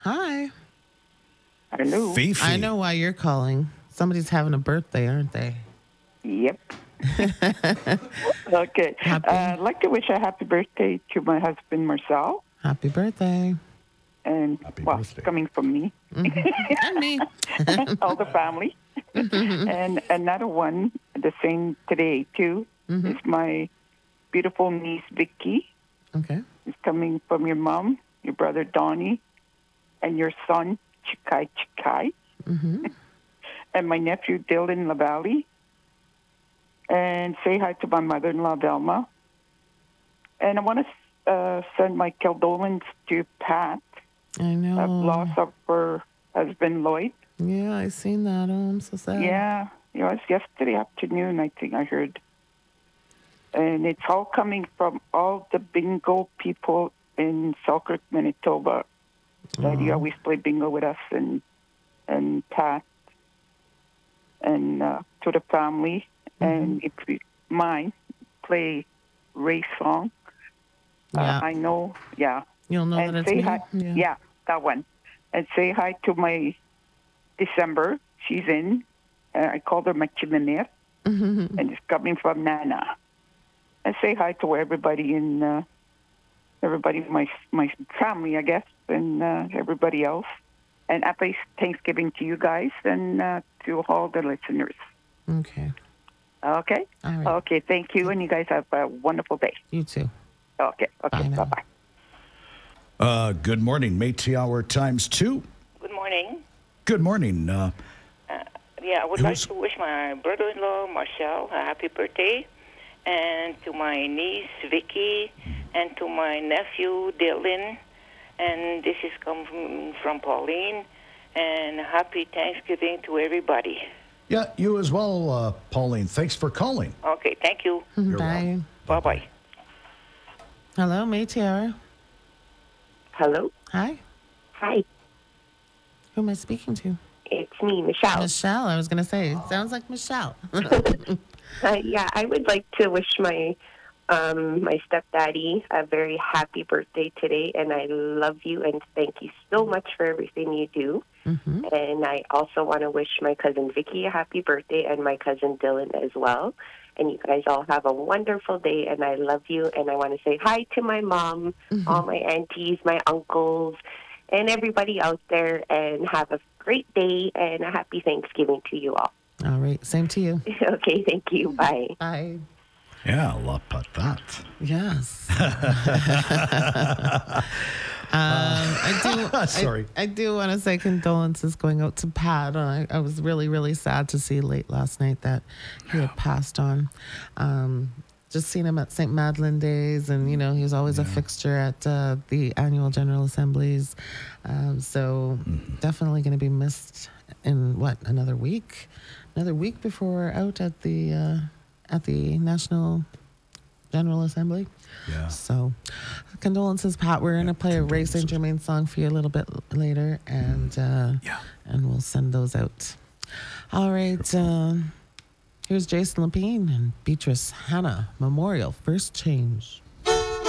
Hi. Hello. I Fifi. know why you're calling. Somebody's having a birthday, aren't they? Yep. Okay. Happy I'd like to wish a happy birthday to my husband, Marcel, Happy birthday. and, Happy well, birthday. coming from me, And me. all the family. And another one, the same today, too, is my beautiful niece, Vicky. Okay. It's coming from your mom, your brother, Donnie, and your son, Chikai Chikai, and my nephew, Dylan LaValle. And say hi to my mother-in-law, Velma. And I want to send my condolence to Pat I of loss know. of her husband, Lloyd. Yeah, I seen that. Oh, I'm so sad. Yeah, it was yesterday afternoon, I think I heard. And it's all coming from all the bingo people in Selkirk, Manitoba. That you always play bingo with us and Pat and to the family. And if you mind, play Ray's song. Yeah. I know, yeah. You'll know that And it's say hi, me. Yeah. yeah, that one. And say hi to my December. She's in. I called her my chimenea, and it's coming from Nana. And say hi to everybody in everybody, my family, I guess, and everybody else. And happy Thanksgiving to you guys and to all the listeners. Okay. Okay? All right. Okay, thank you, and you guys have a wonderful day. You too. Okay, Bye now. bye-bye. Good morning, Métis Hour times 2. Good morning. Good morning. Yeah, I would like Who's- to wish my brother-in-law, Marcel, a happy birthday, and to my niece, Vicky, and to my nephew, Dylan, and this is coming from Pauline, and happy Thanksgiving to everybody. Yeah, you as well, Pauline. Thanks for calling. Okay, thank you. You're Bye. welcome. Bye-bye. Hello, Maytiara. Hello. Hi. Hi. Who am I speaking to? It's me, Michelle. Michelle. I was going to say, sounds like Michelle. Yeah, I would like to wish my stepdaddy a very happy birthday today, and I love you and thank you so much for everything you do. And I also want to wish my cousin Vicky a happy birthday and my cousin Dylan as well. And you guys all have a wonderful day, and I love you. And I want to say hi to my mom, all my aunties, my uncles, and everybody out there, and have a great day and a happy Thanksgiving to you all. All right. Same to you. Okay, thank you. Bye. Bye. Yeah, la patate. Yes. Sorry. I do want to say condolences going out to Pat. I was really, really sad to see late last night that he had passed on. Just seen him at St. Madeleine Days, and he was always a fixture at the annual General Assemblies. So definitely going to be missed in another week before we're out at the National General Assembly. Yeah. So, condolences, Pat. We're gonna play a Ray Saint Germain song for you a little bit later, and we'll send those out. All right. Here's Jason Lapine and Beatrice Hannah Memorial First Change.